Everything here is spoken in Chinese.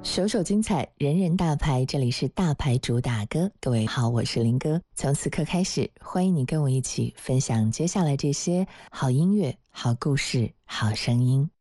首首精彩，人人大牌，这里是大牌主打歌。各位好，我是林哥。从此刻开始，欢迎你跟我一起分享接下来这些好音乐、好故事、好声音。